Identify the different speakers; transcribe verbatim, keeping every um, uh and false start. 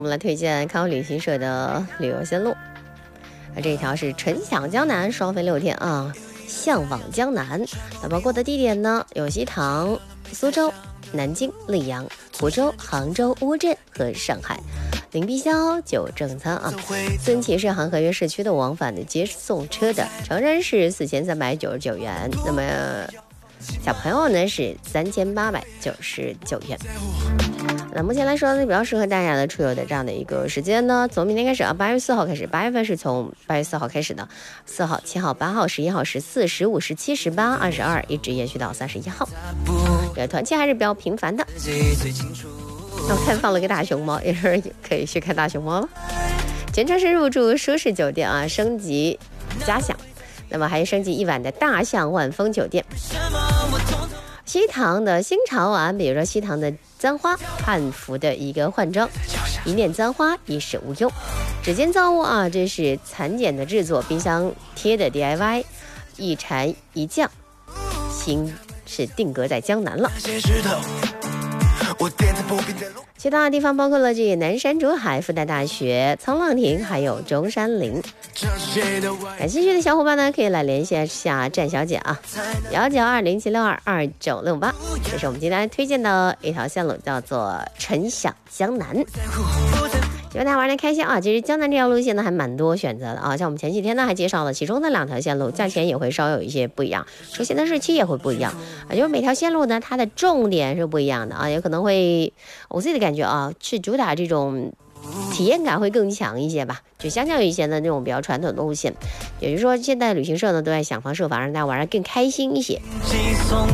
Speaker 1: 我们来推荐康旅行社的旅游线路，啊，这一条是纯享江南，双飞六天啊，向往江南。那包括的地点呢，有西塘、苏州、南京、溧阳、湖州、杭州、乌镇和上海。灵璧霄、九正仓啊，孙骑是航河悦市区的往返的接送车的，成人是四千三百九十九元，那么小朋友呢是三千八百九十九元。那目前来说呢，比较适合大家的出游的这样的一个时间呢，从明天开始啊，八月四号开始，八月份是从八月四号开始的，四号、七号、八号、十一号、十四、十五、十七、十八、二十二，一直延续到三十一号。这个团期还是比较频繁的。我看放了个大熊猫，也是可以去看大熊猫了。全程是入住舒适酒店啊，升级嘉享，那么还有升级一晚的大象万丰酒店。西塘的新潮玩，比如说西塘的簪花汉服的一个换装，一面簪花一世无忧。指尖造物啊，这是蚕茧的制作，冰箱贴的 D I Y， 一禅一匠，心是定格在江南了。其他的地方包括了这个南山、竹海、复旦大学、沧浪亭，还有中山陵。感兴趣的小伙伴呢，可以来联系一下战小姐啊，幺九二零七六二二九六八。这是我们今天推荐的一条线路，叫做纯享江南。希望大家玩的开心啊！其实江南这条路线呢还蛮多选择的啊，像我们前几天呢还介绍了其中的两条线路，价钱也会稍有一些不一样，出行的日期也会不一样啊，就是每条线路呢它的重点是不一样的啊，也可能会我自己的感觉啊，是主打这种体验感会更强一些吧，就相较于以前的那种比较传统的路线，也就是说现在旅行社呢都在想方设法让大家玩得更开心一些。